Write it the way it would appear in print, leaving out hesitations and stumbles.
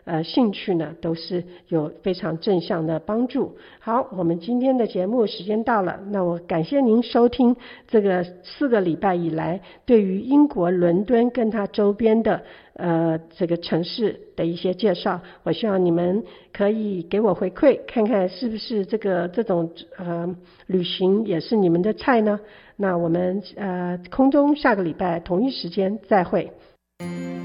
兴趣呢，都是有非常正向的帮助。好，我们今天的节目时间到了，那我感谢您收听这个4个礼拜以来对于英国伦敦跟它周边的这个城市的一些介绍。我希望你们可以给我回馈，看看是不是这种旅行也是你们的菜呢？那我们空中下个礼拜同一时间再会。